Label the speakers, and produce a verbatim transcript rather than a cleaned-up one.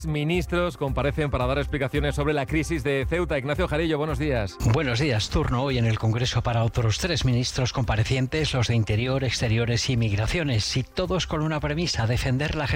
Speaker 1: Ministros comparecen para dar explicaciones sobre la crisis de Ceuta. Ignacio Jarillo, buenos días.
Speaker 2: Buenos días. Turno hoy en el Congreso para otros tres ministros comparecientes, los de Interior, Exteriores y Migraciones, y todos con una premisa: defender la